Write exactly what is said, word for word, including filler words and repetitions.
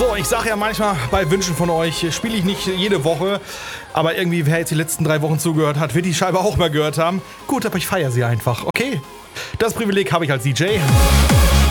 So, ich sage ja manchmal bei Wünschen von euch, spiele ich nicht jede Woche, aber irgendwie, wer jetzt die letzten drei Wochen zugehört hat, wird die Scheibe auch mal gehört haben. Gut, aber ich feiere sie einfach, okay? Das Privileg habe ich als D J.